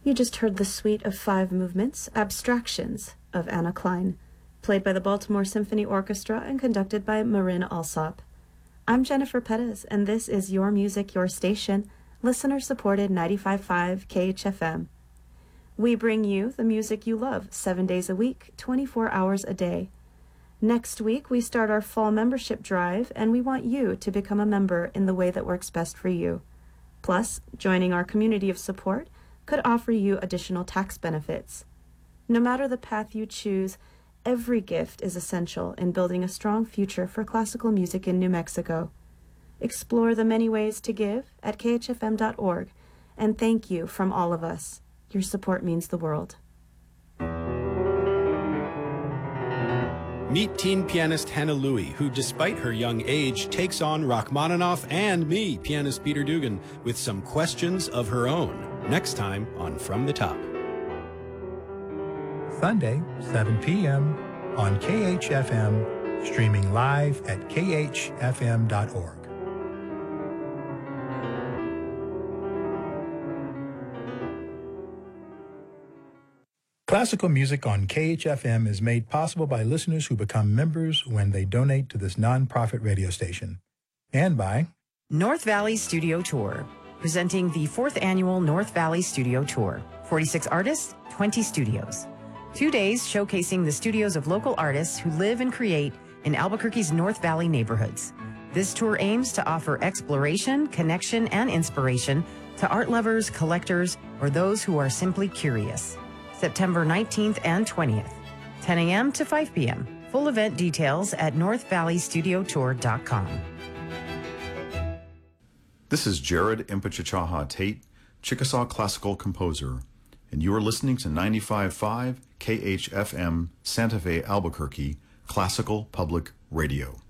You just heard the suite of 5 movements, Abstractions, of Anna Klein, played by the Baltimore Symphony Orchestra and conducted by Marin Alsop. I'm Jennifer Perez, and this is Your Music, Your Station, listener-supported 95.5 KHFM. We bring you the music you love 7 days a week, 24 hours a day. Next week, we start our fall membership drive, and we want you to become a member in the way that works best for you. Plus, joining our community of support could offer you additional tax benefits. No matter the path you choose, every gift is essential in building a strong future for classical music in New Mexico. Explore the many ways to give at khfm.org, and thank you from all of us. Your support means the world. Meet teen pianist Hannah Louie, who, despite her young age, takes on Rachmaninoff and me, pianist Peter Dugan, with some questions of her own. Next time on From the Top. Sunday, 7 p.m. on KHFM, streaming live at khfm.org. Classical music on KHFM is made possible by listeners who become members when they donate to this nonprofit radio station. And by North Valley Studio Tour, presenting the 4th annual North Valley Studio Tour. 46 artists, 20 studios. 2 days showcasing the studios of local artists who live and create in Albuquerque's North Valley neighborhoods. This tour aims to offer exploration, connection, and inspiration to art lovers, collectors, or those who are simply curious. September 19th and 20th, 10 a.m. to 5 p.m. Full event details at northvalleystudiotour.com. This is Jared Impachachaha Tate, Chickasaw classical composer, and you are listening to 95.5 KHFM Santa Fe, Albuquerque, Classical Public Radio.